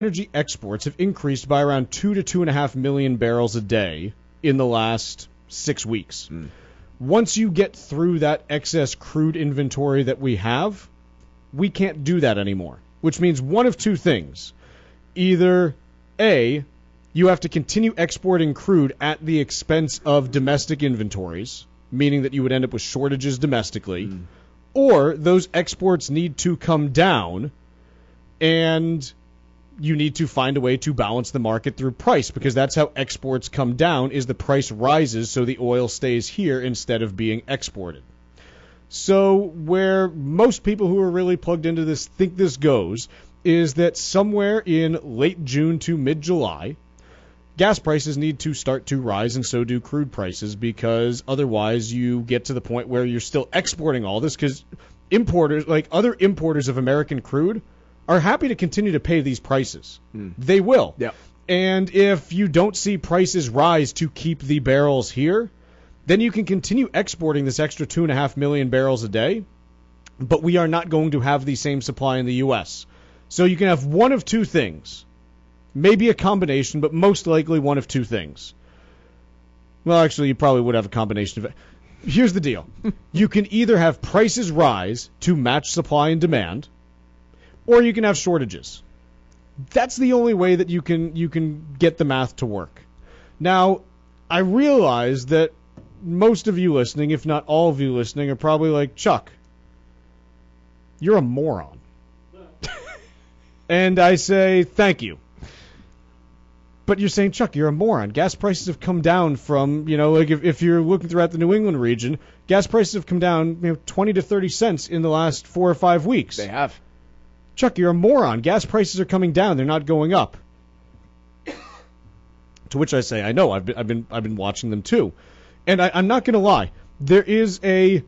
energy exports have increased by around 2 to 2.5 million barrels a day in the last 6 weeks. Once you get through that excess crude inventory that we have, we can't do that anymore, which means one of two things. Either, A, you have to continue exporting crude at the expense of domestic inventories, meaning that you would end up with shortages domestically, or those exports need to come down, and you need to find a way to balance the market through price, because that's how exports come down, is the price rises so the oil stays here instead of being exported. So where most people who are really plugged into this think this goes is that somewhere in late June to mid-July, gas prices need to start to rise, and so do crude prices, because otherwise you get to the point where you're still exporting all this, because importers, like other importers of American crude, are happy to continue to pay these prices. They will. Yep. And if you don't see prices rise to keep the barrels here, then you can continue exporting this extra 2.5 million barrels a day, but we are not going to have the same supply in the U.S. So you can have one of two things. Maybe a combination, but most likely one of two things. Well, actually, you probably would have a combination of it. Here's the deal. You can either have prices rise to match supply and demand, or you can have shortages. That's the only way that you can get the math to work. Now, I realize that most of you listening, if not all of you listening, are probably like, Chuck, you're a moron. And I say, thank you. But you're saying, Chuck, you're a moron. Gas prices have come down from, like if you're looking throughout the New England region, gas prices have come down 20 to 30 cents in the last 4 or 5 weeks. They have. Chuck, you're a moron. Gas prices are coming down. They're not going up. To which I say, I know. I've been watching them too. And I'm not going to lie. There is a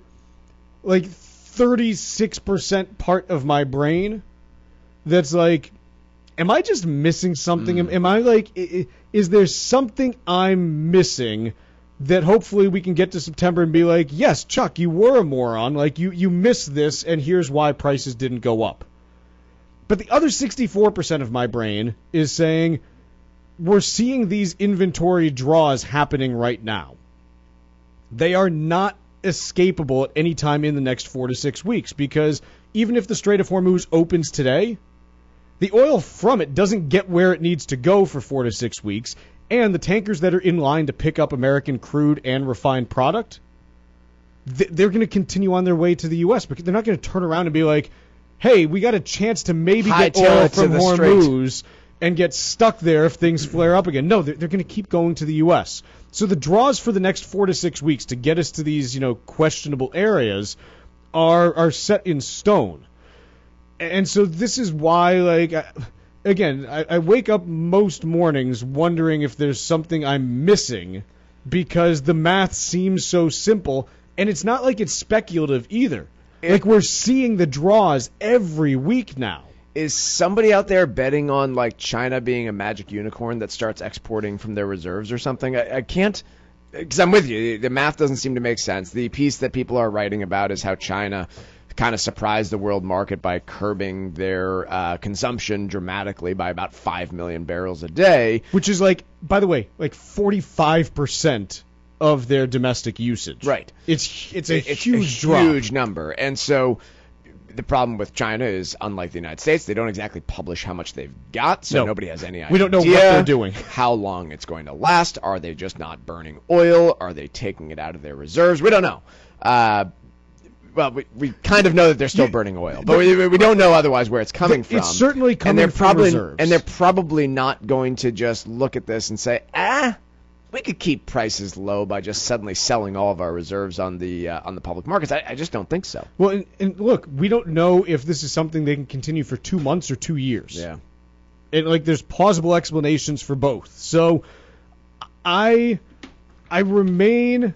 36% part of my brain that's like, am I just missing something? Am I is there something I'm missing that hopefully we can get to September and be like, yes, Chuck, you were a moron. Like, you missed this, and here's why prices didn't go up. But the other 64% of my brain is saying, we're seeing these inventory draws happening right now. They are not escapable at any time in the next 4 to 6 weeks, because even if the Strait of Hormuz opens today, the oil from it doesn't get where it needs to go for 4 to 6 weeks, and the tankers that are in line to pick up American crude and refined product, they're going to continue on their way to the U.S. because they're not going to turn around and be like, hey, we got a chance to maybe get oil from Hormuz and get stuck there if things flare up again. No, they're going to keep going to the U.S. So the draws for the next 4 to 6 weeks to get us to these, questionable areas are set in stone. And so this is why, I wake up most mornings wondering if there's something I'm missing, because the math seems so simple, and it's not like it's speculative either. We're seeing the draws every week now. Is somebody out there betting on, China being a magic unicorn that starts exporting from their reserves or something? I can't, because I'm with you. The math doesn't seem to make sense. The piece that people are writing about is how China kind of surprised the world market by curbing their consumption dramatically by about 5 million barrels a day. Which is, by the way, 45% of their domestic usage. Right. It's a huge drop. Huge number. And so the problem with China is, unlike the United States, they don't exactly publish how much they've got, so nobody has any idea. We don't know what they're doing. How long it's going to last. Are they just not burning oil? Are they taking it out of their reserves? We don't know. Well, we kind of know that they're still burning oil, but we don't know otherwise where it's coming from. It's certainly coming from reserves. And they're probably not going to just look at this and say, we could keep prices low by just suddenly selling all of our reserves on the public markets. I just don't think so. Well, and look, we don't know if this is something they can continue for 2 months or 2 years. Yeah. And there's plausible explanations for both. So I remain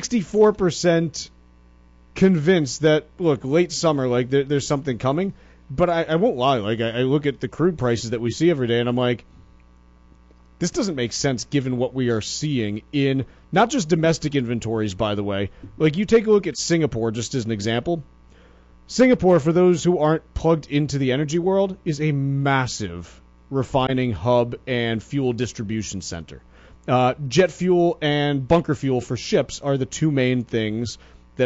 64% convinced that, look, late summer, there's something coming. But I won't lie. I look at the crude prices that we see every day, and I'm like, this doesn't make sense given what we are seeing in not just domestic inventories, by the way. You take a look at Singapore, just as an example. Singapore, for those who aren't plugged into the energy world, is a massive refining hub and fuel distribution center. Jet fuel and bunker fuel for ships are the two main things